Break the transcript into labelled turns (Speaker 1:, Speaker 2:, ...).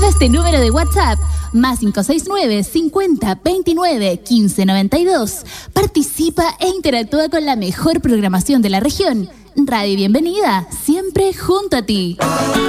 Speaker 1: Guarda este número de WhatsApp, más 569 50 29 15 92. Participa e interactúa con la mejor programación de la región. Radio Bienvenida, siempre junto a ti.